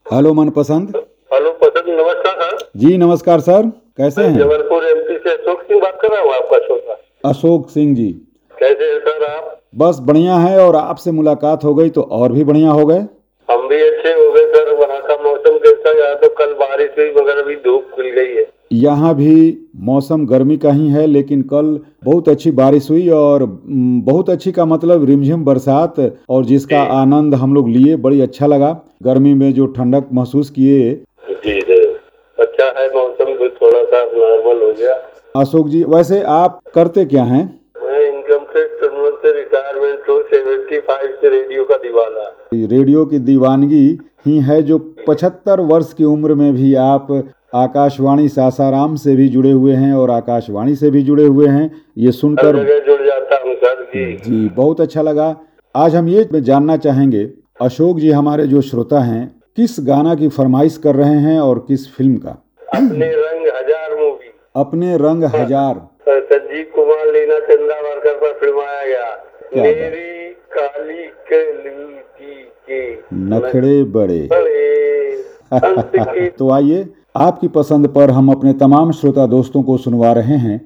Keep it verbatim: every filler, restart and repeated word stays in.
Hello मनपसंद। Hello पसंद, नमस्कार सर। जी नमस्कार सर, कैसे हैं? जबलपुर एमपी से अशोक सिंह बात कर रहा हूँ, आपका श्रोता। अशोक सिंह जी, कैसे हैं सर आप? बस बढ़िया है, और आपसे मुलाकात हो गई तो और भी बढ़िया हो गए। हम भी अच्छे हो गए सर। वहाँ का मौसम कैसा है? यहाँ तो कल बारिश हुई मगर अभी धूप खिल गई है। यहाँ भी मौसम गर्मी का ही है, लेकिन कल बहुत अच्छी बारिश हुई, और mm, बहुत अच्छी का मतलब रिमझिम बरसात, और जिसका जी आनंद हम लोग लिए, बड़ी अच्छा लगा। गर्मी में जो ठंडक महसूस किए। जी सर, अच्छा है, मौसम भी थोड़ा सा नॉर्मल हो गया। अशोक जी, वैसे आप करते क्या हैं? मैं इनकम टैक्स टर्मिनल से रिटायरमेंट तो सेवेंटी फाइव से रेडियो का दीवाना। रेडियो की दीवानगी ही है जो पचहत्तर वर्ष की उम्र में भी आप आकाशवाणी सासाराम से भी जुड़े हुए हैं और आकाशवाणी से भी जुड़े हुए हैं। ये हर सुनकर जगह जुड़ जाता हूँ सर जी। जी बहुत अच्छा लगा। आज हम ये जानना चाहेंगे, अशोक जी हमारे जो श्रोता हैं, किस गाना की फरमाइश कर रहे हैं और किस फिल्म का? अपने रंग हजार मूवी। अपने रंग हजार। संजीव कुमार, लीना चंदावरकर पर फिल्माया गया। क्या बात। मेरी काली कलकी के नखड़े बड़े। बड़े अंत के। तो आइए, आपकी पसंद पर हम अपने तमाम श्रोता दोस्तों को सुनवा रहे हैं